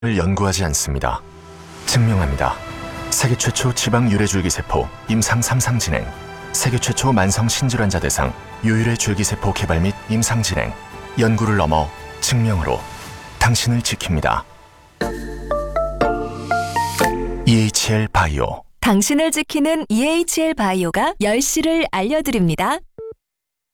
을 연구하지 않습니다. 증명합니다. 세계 최초 지방 유래 줄기세포 임상 3상 진행, 세계 최초 만성 신질환자 대상 유일의 줄기세포 개발 및 임상 진행, 연구를 넘어 증명으로 당신을 지킵니다. EHL 바이오. 당신을 지키는 EHL 바이오가 10시를 알려드립니다.